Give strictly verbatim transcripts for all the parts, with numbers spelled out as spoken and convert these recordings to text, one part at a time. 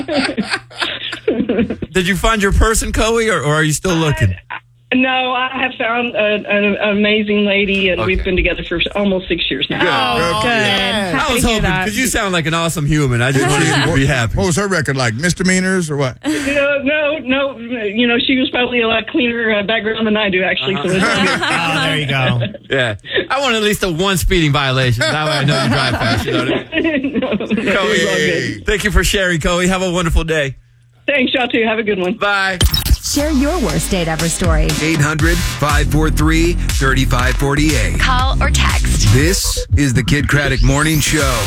Did you find your person, Coey, or, or are you still looking? I, no, I have found a, an amazing lady, and Okay. we've been together for almost six years now. Oh, good. Yeah. I was hoping, because you sound like an awesome human. I just wanted you to be happy. What was her record like? Misdemeanors or what? No, no, no. You know, she was probably a lot cleaner uh, background than I do, actually. So it's Oh, there you go. Yeah. I want at least a one speeding violation. That way I know you drive fast. You know what I mean? no, no, it's all good. Thank you for sharing, Coey. Have a wonderful day. Thanks, y'all too. Have a good one. Bye. Share your worst date ever story. eight hundred, five four three, three five four eight. Call or text. This is the Kid Craddock Morning Show.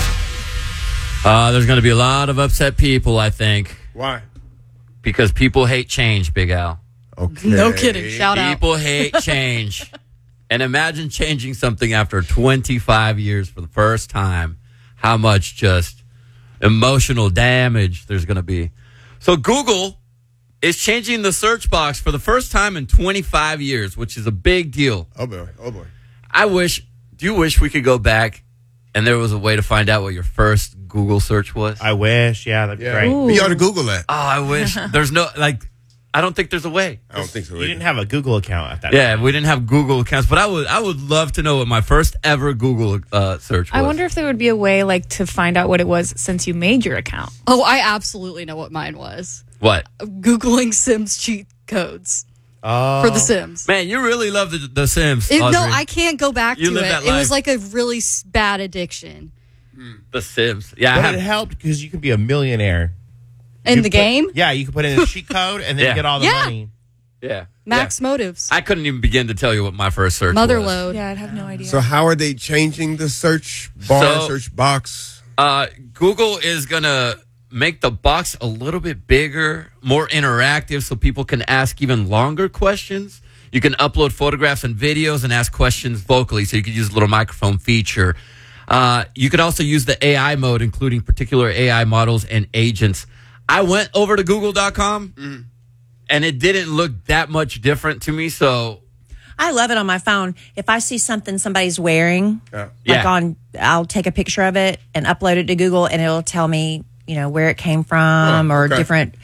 Uh, there's going to be a lot of upset people, I think, Why? because people hate change, Big Al. Okay. No kidding. Shout out. People hate change. And imagine changing something after twenty-five years for the first time. How much just emotional damage there's going to be. So Google is changing the search box for the first time in twenty-five years, which is a big deal. Oh, boy. Oh, boy. I wish, do you wish we could go back and there was a way to find out what your first Google search was? I wish. Yeah, that'd be Yeah. great. But you ought to Google that. Oh, I wish. There's no, like, I don't think there's a way. I don't think so. You either. didn't have a Google account at that Yeah, time. we didn't have Google accounts, but I would I would love to know what my first ever Google uh, search was. I wonder if there would be a way, like, to find out what it was since you made your account. Oh, I absolutely know what mine was. What? Googling Sims cheat codes Oh. for The Sims. Man, you really love the, the Sims, It, no, Audrey. I can't go back You to live it. that It was life. like a really s- bad addiction. The Sims. Yeah, I But have, it helped because you could be a millionaire. In You the put- game? Yeah, you could put in a cheat code and then Yeah. get all the Yeah. money. yeah. Max yeah. motives. I couldn't even begin to tell you what my first search was. Motherload. Yeah, I'd have no idea. So how are they changing the search bar, So- search box? Uh, Google is going to make the box a little bit bigger, more interactive, so people can ask even longer questions. You can upload photographs and videos and ask questions vocally, so you could use a little microphone feature. Uh, you could also use the A I mode, including particular A I models and agents. I went over to google dot com, Mm. and it didn't look that much different to me, so I love it on my phone. If I see something somebody's wearing, Yeah. like Yeah. on, I'll take a picture of it and upload it to Google, and it'll tell me, you know, where it came from Oh, or okay. different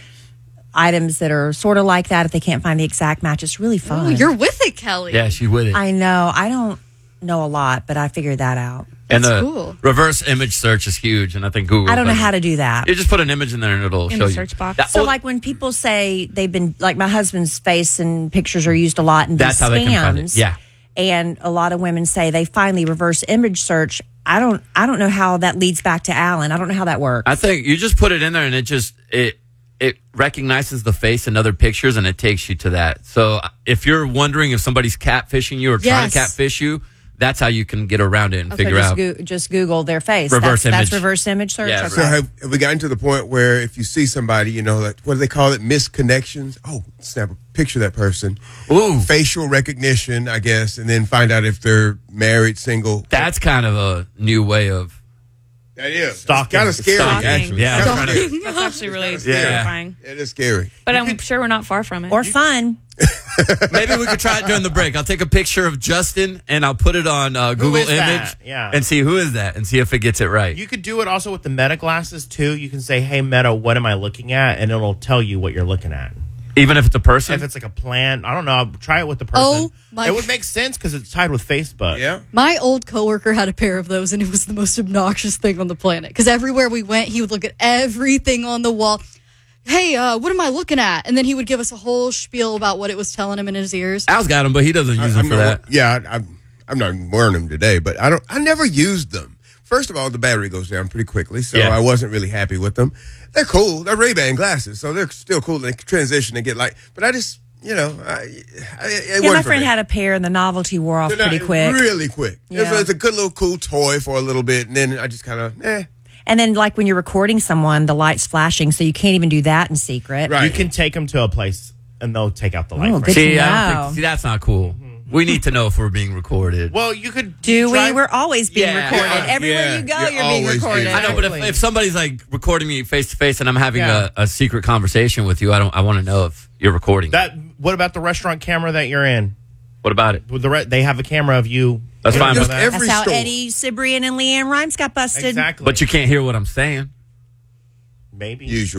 items that are sort of like that. If they can't find the exact match, it's really fun. Ooh, you're with it, Kelly. yeah, she's with it. I know. I don't know a lot, but I figured that out. and That's the cool. reverse image search is huge, and I think Google. I don't know does how it. to do that. You just put an image in there, and it'll In show the you. search box. That- So, oh, like when people say they've been, like my husband's face and pictures are used a lot in That's these how they can find it. scams. Yeah. And a lot of women say they finally reverse image search. I don't. I don't know how that leads back to Alan. I don't know how that works. I think you just put it in there, and it just it it recognizes the face in other pictures, and it takes you to that. So if you're wondering if somebody's catfishing you or trying Yes. to catfish you, that's how you can get around it and Okay, figure just, out. go, just Google their face. Reverse that's, image. That's reverse image search. Yeah, Okay. So have, have we gotten to the point where if you see somebody, you know, like, what do they call it? Misconnections. Oh, snap a picture of that person. Ooh, Facial recognition, I guess, and then find out if they're married, single. that's kind of a new way of. That is. Stalking. Kind of scary, Stalking. actually. Yeah, Kinda trying to- scary. That's actually really Yeah. terrifying. It is scary. But I'm sure we're not far from it. Or fun. Maybe we could try it during the break. I'll take a picture of Justin and I'll put it on uh, Google is that? Image Yeah. and see who is that and see if it gets it right. You could do it also with the Meta glasses too. You can say, "Hey Meta, what am I looking at?" and it'll tell you what you're looking at. Even if it's a person. If it's like a plan, I don't know. Try it with the person. Oh, my- It would make sense because it's tied with Facebook. Yeah. My old coworker had a pair of those, and it was the most obnoxious thing on the planet. Because everywhere we went, he would look at everything on the wall. Hey, uh, what am I looking at? And then he would give us a whole spiel about what it was telling him in his ears. Al's got them, but he doesn't use I- them I'm for not- that. Yeah, I, I'm, I'm not wearing them today, but I don't. I never used them. First of all, the battery goes down pretty quickly, so Yeah. I wasn't really happy with them. They're cool. They're Ray-Ban glasses, so they're still cool. They can transition and get light. But I just, you know, I, I, it Yeah, wasn't my for friend me. had a pair, and the novelty wore off They're not- pretty quick. Really quick. It's, Yeah. a, it's a good little cool toy for a little bit, and then I just kind of, eh. And then, like when you're recording someone, the light's flashing, so you can't even do that in secret. Right. You can take them to a place and they'll take out the light. Oh, for good you. to See, I don't know. think, see, that's not cool. We need to know if we're being recorded. Well, you could Do try- we? We're always being Yeah. recorded. Yeah, Everywhere yeah, you go, you're you're being always recorded. being I know, but if, Totally. if somebody's like recording me face to face and I'm having Yeah. a, a secret conversation with you, I don't. I want to know if you're recording. that. What about the restaurant camera that you're in? What about it? With the re- they have a camera of you. That's You know fine that? with Just every That's how store. Eddie Cibrian and Leanne Rimes got busted. Exactly. But you can't hear what I'm saying. maybe Usually.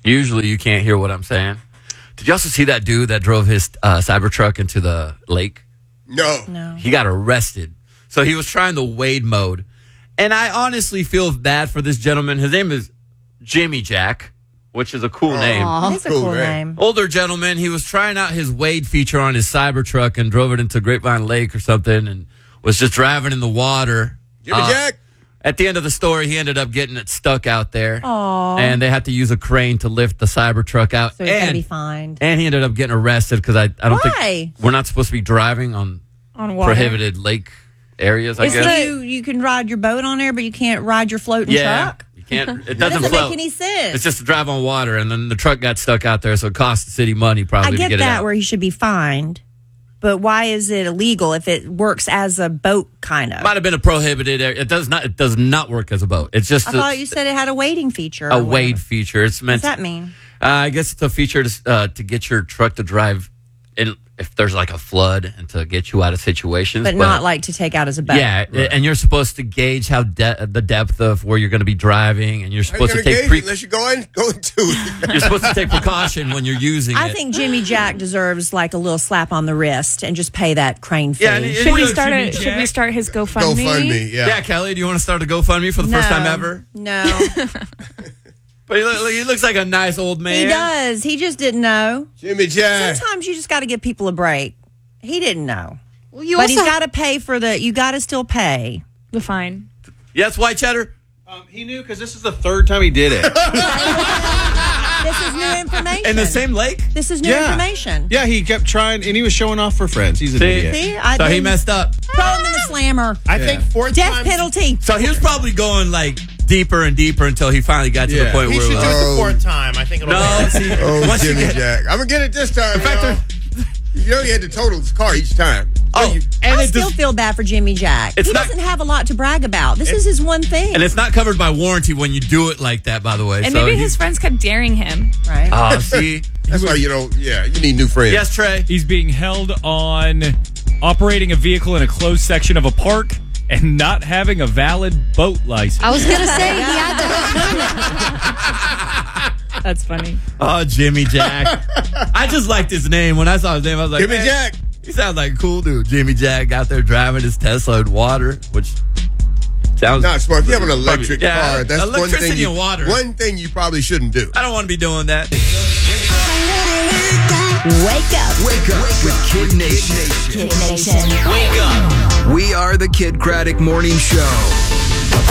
Usually you can't hear what I'm saying. Did you also see that dude that drove his uh, Cybertruck into the lake? No. No. He got arrested. So he was trying the Wade mode. And I honestly feel bad for this gentleman. His name is Jimmy Jack, which is a cool name. That's a Cool cool name. name. Older gentleman. He was trying out his Wade feature on his Cybertruck and drove it into Grapevine Lake or something and was just driving in the water. Jimmy Uh, Jack. At the end of the story, he ended up getting it stuck out there. Aww. And they had to use a crane to lift the Cybertruck out. So he's and, going to be fined. and he ended up getting arrested because I, I don't Why? think we're not supposed to be driving on On water. prohibited lake areas, I Is guess. you, you can ride your boat on there, but you can't ride your floating yeah. truck? You can't. It That doesn't, doesn't float. make any sense. It's just to drive on water, and then the truck got stuck out there, so it cost the city money probably I to get get it that out. where he should be fined, but why is it illegal if it works as a boat kind of? Might have been a prohibited area. It does not. It does not work as a boat. It's just I a, thought you said it had a wading feature. a or wade whatever. feature. It's What meant. does that mean? Uh, I guess it's a feature to uh, to get your truck to drive in if there's like a flood and to get you out of situations, But, not like to take out as a boat. yeah. And you're supposed to gauge how de- the depth of where you're going to be driving, and you're How you supposed to gonna take gauge pre- it unless you go in, go into it. you're supposed to take precaution when you're using I it. think Jimmy Jack deserves like a little slap on the wrist and just pay that crane fee. Yeah, and it- Should we Jimmy start a, Should we start his GoFundMe? GoFundMe, yeah. yeah, Kelly, do you want to start a GoFundMe for the first time ever? No. But he, look, he looks like a nice old man. He does. He just didn't know. Jimmy Jack. Sometimes you just got to give people a break. He didn't know. Well, you But also he's got to pay for the, you got to still pay. The fine. Yes, White Cheddar? Um, he knew because this is the third time he did it. This is new information. In the same lake? This is new Yeah. information. Yeah, he kept trying, and he was showing off for friends. He's an See? idiot. See? I So he didn't- messed up. Throw him in the slammer. I think fourth Death time's- penalty. So he was probably going like deeper and deeper until he finally got to the Yeah. point He where should it do was it like, the fourth time. I think it'll no, be see, Oh, once you Jimmy get, Jack. I'm going to get it this time, In fact, y'all. You know you had to total his car each time. oh, and I it still does, feel bad for Jimmy Jack. It's He not- doesn't have a lot to brag about. This is his one thing. and it's not covered by warranty when you do it like that, by the way. And so maybe he- his friends kept daring him. right? Oh, see, That's why you don't, yeah, you need new friends. yes, Trey. He's being held on operating a vehicle in a closed section of a park and not having a valid boat license. I was gonna say he had to. That's funny. Oh, Jimmy Jack. I just liked his name. When I saw his name, I was like, Jimmy man, Jack. he sounds like a cool dude. Jimmy Jack out there driving his Tesla in water, which sounds Not smart. If you have an electric Yeah, car, that's one electricity thing. You, and water. One thing you probably shouldn't do. I don't want to be doing that. Wake up. Wake up with Kid Nation. Kid Nation. We are the Kid Craddock Morning Show.